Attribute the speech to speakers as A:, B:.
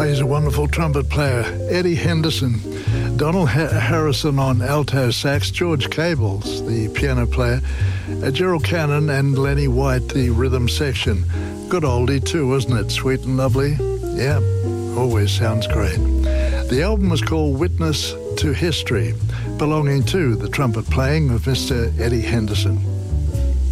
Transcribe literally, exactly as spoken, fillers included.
A: He's a wonderful trumpet player. Eddie Henderson, Donald ha- Harrison on alto sax, George Cables, the piano player, uh, Gerald Cannon and Lenny White, the rhythm section. Good oldie too, isn't it? Sweet and lovely. Yeah, always sounds great. The album was called Witness to History, belonging to the trumpet playing of Mister Eddie Henderson.